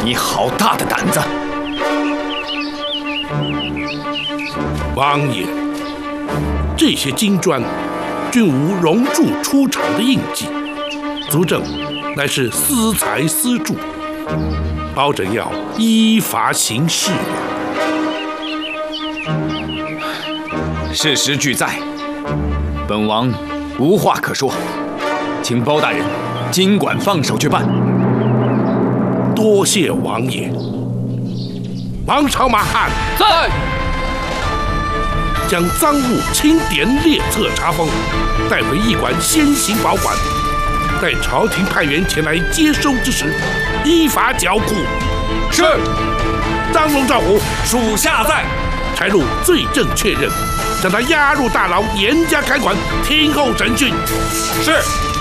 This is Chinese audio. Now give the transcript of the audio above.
你好大的胆子！ 王爷，这些金砖均无熔铸出厂的印记，足证乃是私财私铸，保准要依法行事。 事实俱在，本王无话可说，请包大人尽管放手去办。 多谢王爷。王朝马汉在。 将赃物清点列册查封，带回驿馆先行保管，待朝廷派员前来接收之时，依法缴库。 是。 张龙赵虎， 属下在。 差入罪证确认，将他押入大牢，严加看管，听候审讯。 是。